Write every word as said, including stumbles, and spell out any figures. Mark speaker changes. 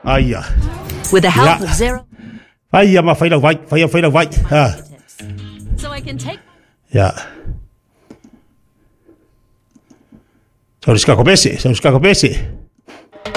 Speaker 1: Aia.
Speaker 2: With the help
Speaker 1: Yeah.
Speaker 2: of Zero.
Speaker 1: Vai ama whaila vai, vai whaila vai. Ha.
Speaker 2: So I can take.
Speaker 1: Ja. Zo is kako besi, zo is kako besi.